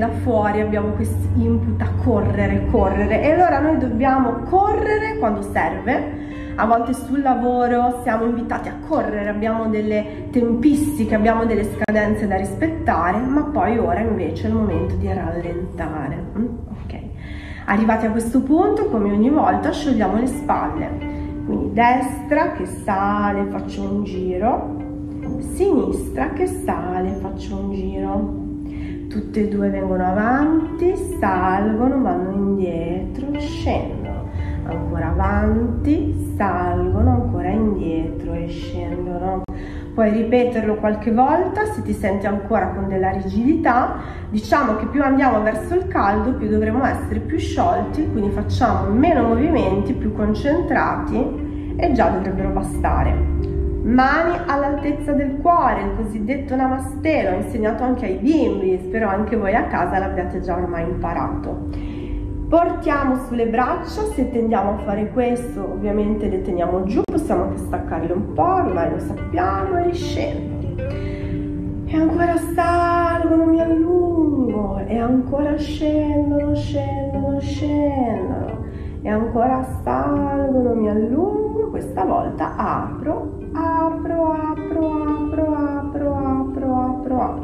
da fuori abbiamo questo input a correre, correre, e allora noi dobbiamo correre quando serve. A volte sul lavoro siamo invitati a correre, abbiamo delle tempistiche, abbiamo delle scadenze da rispettare, ma poi ora invece è il momento di rallentare. Ok, arrivati a questo punto, come ogni volta, sciogliamo le spalle, quindi destra che sale, faccio un giro, sinistra che sale, faccio un giro, tutte e due vengono avanti, salgono, vanno indietro, scendono, ancora avanti, salgono, ancora indietro e scendono. Puoi ripeterlo qualche volta se ti senti ancora con della rigidità. Diciamo che più andiamo verso il caldo, più dovremo essere più sciolti, quindi facciamo meno movimenti, più concentrati, e già dovrebbero bastare. Mani all'altezza del cuore, il cosiddetto Namaste, l'ho insegnato anche ai bimbi, spero anche voi a casa l'abbiate già ormai imparato. Portiamo sulle braccia, se tendiamo a fare questo ovviamente le teniamo giù, possiamo anche staccarle un po', ormai lo sappiamo, e riscendono. E ancora salgono, mi allungo, e ancora scendono, scendono, scendono, e ancora salgono, mi allungo, questa volta apro, apro, apro, apro, apro, apro, apro, apro,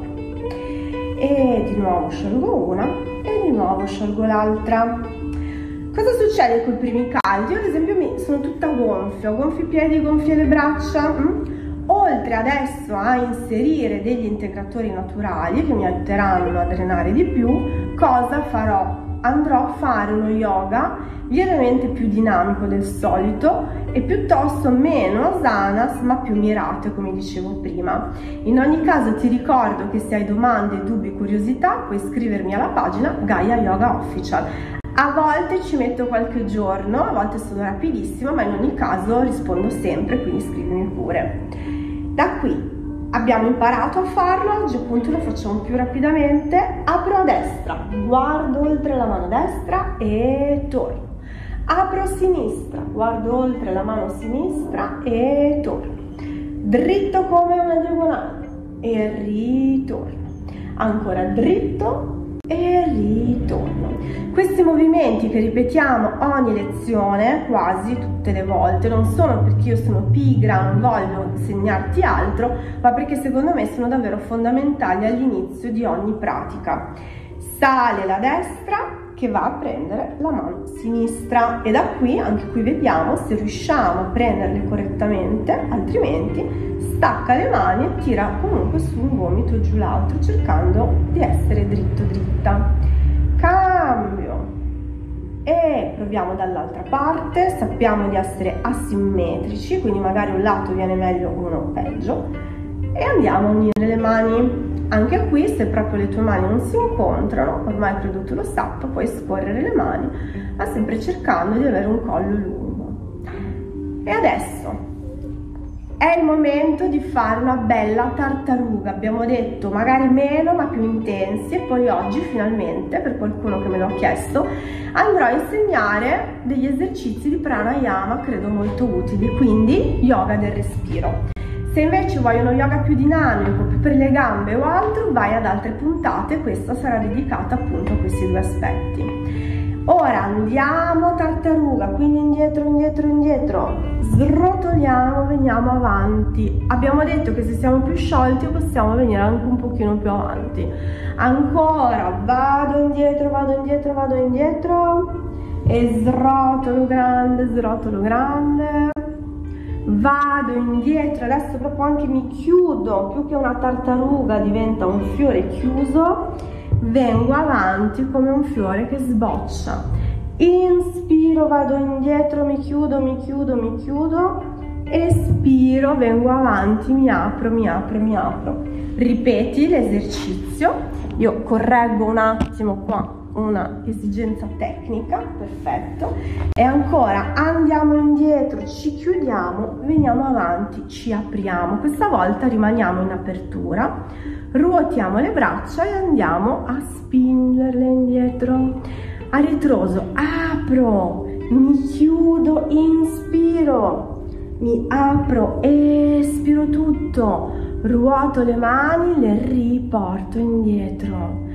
e di nuovo sciolgo una e di nuovo sciolgo l'altra. Cosa succede con i primi caldi? Io ad esempio sono tutta gonfia, ho gonfi i piedi, gonfie le braccia. Oltre adesso a inserire degli integratori naturali che mi aiuteranno a drenare di più, cosa farò? Andrò a fare uno yoga lievemente più dinamico del solito e piuttosto meno asanas ma più mirate, come dicevo prima. In ogni caso ti ricordo che se hai domande, dubbi, curiosità puoi scrivermi alla pagina Gaia Yoga Official. A volte ci metto qualche giorno, a volte sono rapidissima, ma in ogni caso rispondo sempre, quindi scrivimi pure. Da qui abbiamo imparato a farlo, oggi appunto lo facciamo più rapidamente. Apro a destra, guardo oltre la mano destra e torno. Apro a sinistra, guardo oltre la mano sinistra e torno. Dritto come una diagonale e ritorno. Ancora dritto e ritorno. Questi movimenti che ripetiamo ogni lezione, quasi tutte le volte, non sono perché io sono pigra, non voglio insegnarti altro, ma perché secondo me sono davvero fondamentali all'inizio di ogni pratica. Sale la destra che va a prendere la mano sinistra, e da qui, anche qui vediamo se riusciamo a prenderle correttamente, altrimenti stacca le mani e tira comunque su un gomito e giù l'altro, cercando di essere dritto dritta. Cambio e proviamo dall'altra parte. Sappiamo di essere asimmetrici, quindi magari un lato viene meglio, uno peggio, e andiamo a unire le mani. Anche qui, se proprio le tue mani non si incontrano, ormai credo tu lo sappia, puoi scorrere le mani, ma sempre cercando di avere un collo lungo. E adesso è il momento di fare una bella tartaruga. Abbiamo detto magari meno ma più intensi, e poi oggi finalmente, per qualcuno che me lo ha chiesto, andrò a insegnare degli esercizi di pranayama credo molto utili, quindi yoga del respiro. Se invece vuoi uno yoga più dinamico, più per le gambe o altro, vai ad altre puntate, questa sarà dedicata appunto a questi due aspetti. Ora andiamo tartaruga, quindi indietro, indietro, indietro, srotoliamo, veniamo avanti. Abbiamo detto che se siamo più sciolti possiamo venire anche un pochino più avanti. Ancora, vado indietro, vado indietro, vado indietro, e srotolo grande, vado indietro, adesso proprio anche mi chiudo, più che una tartaruga diventa un fiore chiuso, vengo avanti come un fiore che sboccia. Inspiro, vado indietro, mi chiudo, mi chiudo, mi chiudo, espiro, vengo avanti, mi apro, mi apro, mi apro. Ripeti l'esercizio, io correggo un attimo qua una esigenza tecnica, perfetto, e ancora andiamo indietro, ci chiudiamo, veniamo avanti, ci apriamo, questa volta rimaniamo in apertura, ruotiamo le braccia e andiamo a spingerle indietro, a ritroso, apro, mi chiudo, inspiro, mi apro, espiro tutto, ruoto le mani, le riporto indietro.